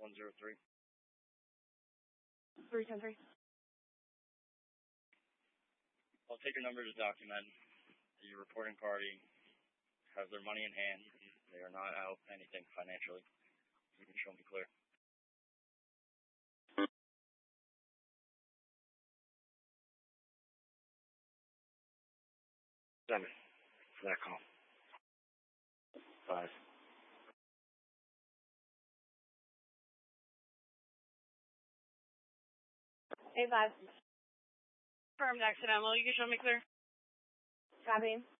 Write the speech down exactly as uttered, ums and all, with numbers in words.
one zero three. three ten three. I'll take your number to document that your reporting party has their money in hand. They are not out anything financially. You can show me clear. Seven for that call. Five. Eight five. Confirmed accidental. You can show me clear. Copy.